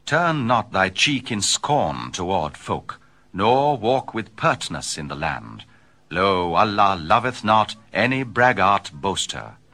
Turn not thy cheek in scorn toward folk, nor walk with pertness in the land. Lo, Allah loveth not any braggart boaster.